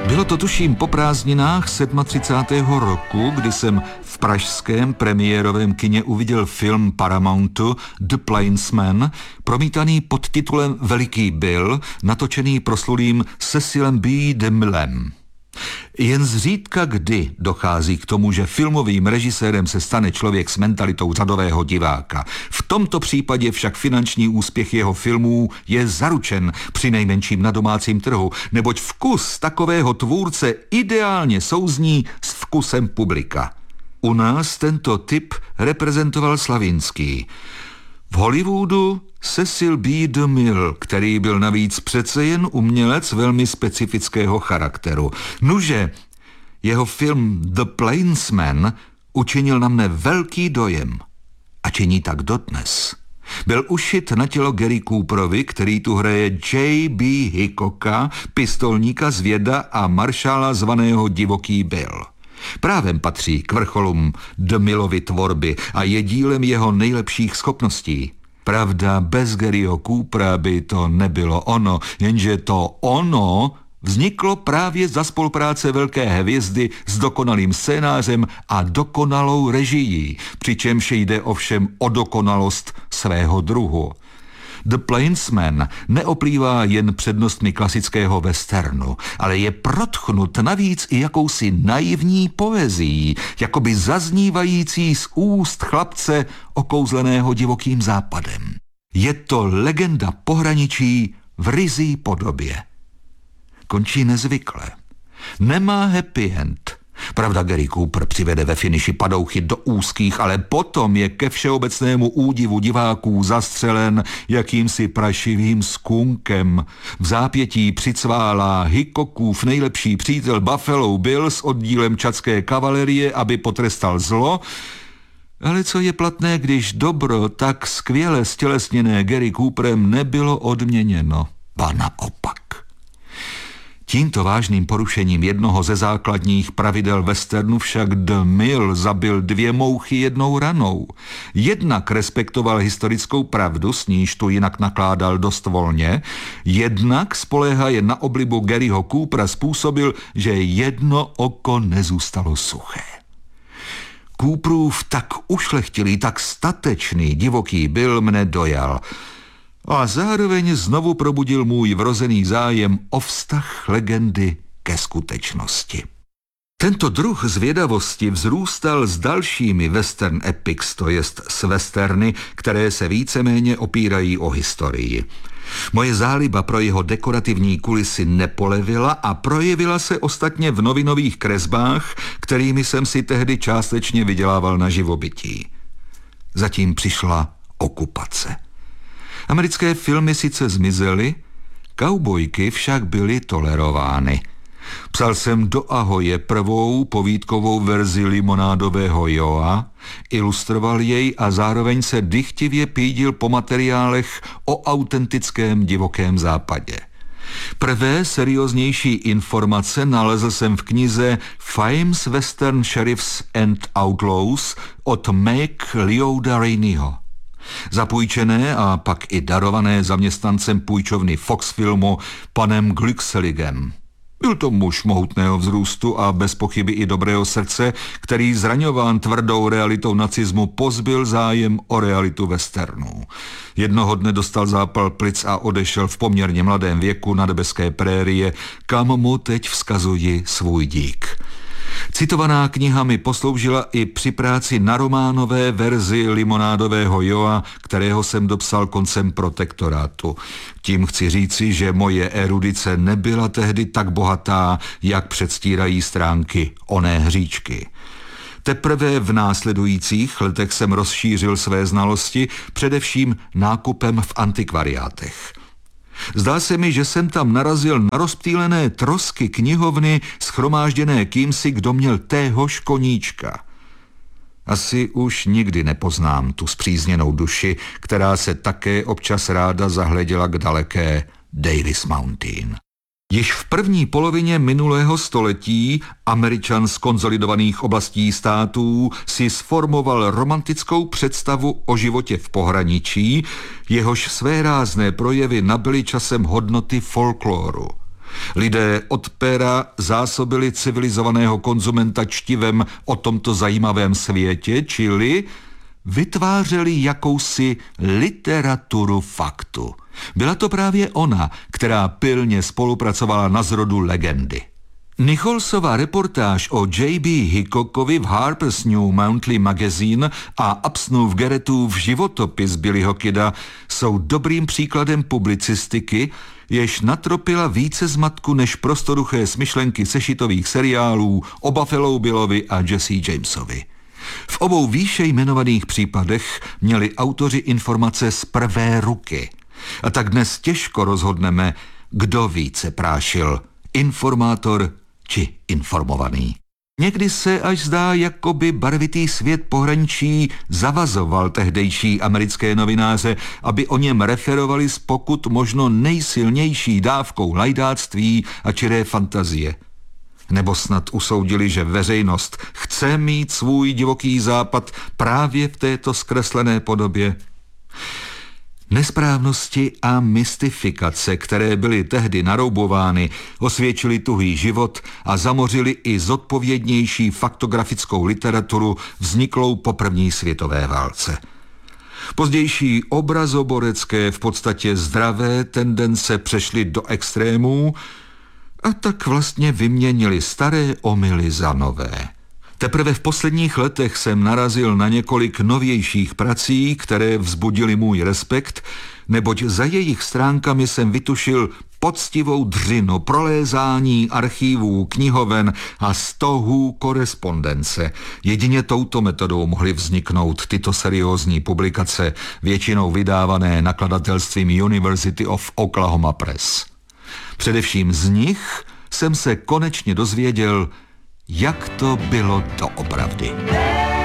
Bylo to tuším po prázdninách 37. roku, kdy jsem v pražském premiérovém kině uviděl film Paramountu The Plainsman, promítaný pod titulem Veliký Bill, natočený proslulým Cecilem B. DeMillem. Jen zřídka kdy dochází k tomu, že filmovým režisérem se stane člověk s mentalitou řadového diváka. V tomto případě však finanční úspěch jeho filmů je zaručen přinejmenším na domácím trhu, neboť vkus takového tvůrce ideálně souzní s vkusem publika. U nás tento typ reprezentoval Slavinský. V Hollywoodu Cecil B. DeMille, který byl navíc přece jen umělec velmi specifického charakteru. Nuže, jeho film The Plainsman učinil na mne velký dojem a činí tak dodnes. Byl ušit na tělo Gary Cooperovi, který tu hraje J.B. Hickocka, pistolníka z Věda a maršála zvaného Divoký Bill. Právem patří k vrcholům DeMillovy tvorby a je dílem jeho nejlepších schopností. Pravda, bez Garyho Coopera by to nebylo ono, jenže to ono vzniklo právě za spolupráce velké hvězdy s dokonalým scénářem a dokonalou režií, přičemž jde ovšem o dokonalost svého druhu. The Plainsman neoplývá jen přednostmi klasického westernu, ale je protchnut navíc i jakousi naivní poezií, jakoby zaznívající z úst chlapce okouzleného divokým západem. Je to legenda pohraničí v ryzí podobě. Končí nezvykle. Nemá happy end. Pravda, Gary Cooper přivede ve finiši padouchy do úzkých, ale potom je ke všeobecnému údivu diváků zastřelen jakýmsi prašivým skunkem. V zápětí přicválá Hickockův nejlepší přítel Buffalo Bill s oddílem čadské kavalerie, aby potrestal zlo. Ale co je platné, když dobro tak skvěle stělesněné Gary Cooperem nebylo odměněno? Ba naopak. Tímto vážným porušením jednoho ze základních pravidel westernu však DeMille zabil dvě mouchy jednou ranou. Jednak respektoval historickou pravdu, s níž tu jinak nakládal dost volně, jednak spoléhaje na oblibu Garyho Coopera způsobil, že jedno oko nezůstalo suché. Cooperův tak ušlechtilý, tak statečný Divoký Bill mne dojal a zároveň znovu probudil můj vrozený zájem o vztah legendy ke skutečnosti. Tento druh zvědavosti vzrůstal s dalšími western epics, to jest s westerny, které se víceméně opírají o historii. Moje záliba pro jeho dekorativní kulisy nepolevila a projevila se ostatně v novinových kresbách, kterými jsem si tehdy částečně vydělával na živobytí. Zatím přišla okupace. Americké filmy sice zmizely, kaubojky však byly tolerovány. Psal jsem do Ahoje prvou povídkovou verzi Limonádového Joa, ilustroval jej a zároveň se dychtivě pídil po materiálech o autentickém divokém západě. Prvé serióznější informace nalezl jsem v knize Famous Western Sheriffs and Outlaws od Meg Leoda Raineyho. Zapůjčené a pak i darované zaměstnancem půjčovny Fox Filmu panem Glückseligem. Byl to muž mohutného vzrůstu a bez pochyby i dobrého srdce, který zraňován tvrdou realitou nacismu pozbyl zájem o realitu westernů. Jednoho dne dostal zápal plic a odešel v poměrně mladém věku na nebeské prérie, kam mu teď vzkazuji svůj dík. Citovaná kniha mi posloužila i při práci na románové verzi Limonádového Joa, kterého jsem dopsal koncem protektorátu. Tím chci říci, že moje erudice nebyla tehdy tak bohatá, jak předstírají stránky oné hříčky. Teprve v následujících letech jsem rozšířil své znalosti, především nákupem v antikvariátech. Zdá se mi, že jsem tam narazil na rozptýlené trosky knihovny shromážděné kýmsi, kdo měl téhož koníčka. Asi už nikdy nepoznám tu spřízněnou duši, která se také občas ráda zahleděla k daleké Davis Mountain. Již v první polovině minulého století Američan z konsolidovaných oblastí států si sformoval romantickou představu o životě v pohraničí, jehož svérázné projevy nabyly časem hodnoty folkloru. Lidé od péra zásobili civilizovaného konzumenta čtivem o tomto zajímavém světě, čili vytvářeli jakousi literaturu faktu. Byla to právě ona, která pilně spolupracovala na zrodu legendy. Nicholsova reportáž o J.B. Hickockovi v Harper's New Monthly Magazine a Absnův Garrettův životopis Billyho Kida jsou dobrým příkladem publicistiky, jež natropila více zmatku než prostoduché smyšlenky sešitových seriálů o Buffalo Billovi a Jesse Jamesovi. V obou výše jmenovaných případech měli autoři informace z prvé ruky. A tak dnes těžko rozhodneme, kdo více prášil, informátor či informovaný. Někdy se až zdá, jako by barvitý svět pohraničí zavazoval tehdejší americké novináře, aby o něm referovali s pokud možno nejsilnější dávkou lajdáctví a čiré fantazie. Nebo snad usoudili, že veřejnost chce mít svůj divoký západ právě v této zkreslené podobě. Nesprávnosti a mystifikace, které byly tehdy naroubovány, osvědčily tuhý život a zamořily i zodpovědnější faktografickou literaturu vzniklou po první světové válce. Pozdější obrazoborecké, v podstatě zdravé tendence přešly do extrémů a tak vlastně vyměnili staré omyly za nové. Teprve v posledních letech jsem narazil na několik novějších prací, které vzbudily můj respekt, neboť za jejich stránkami jsem vytušil poctivou dřinu prolézání archívů, knihoven a stohů korespondence. Jedině touto metodou mohly vzniknout tyto seriózní publikace, většinou vydávané nakladatelstvím University of Oklahoma Press. Především z nich jsem se konečně dozvěděl, jak to bylo doopravdy.